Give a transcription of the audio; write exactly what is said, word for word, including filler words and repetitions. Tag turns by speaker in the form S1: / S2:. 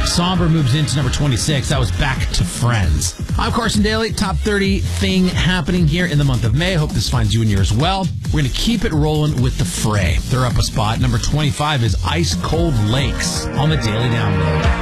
S1: Somber moves into number twenty-six. That was Back to Friends. I'm Carson Daly. Top thirty thing happening here in the month of May. Hope this finds you and yours well. We're going to keep it rolling with the Fray. They're up a spot. Number twenty-five is Ice Cold Lakes on the Daily Download.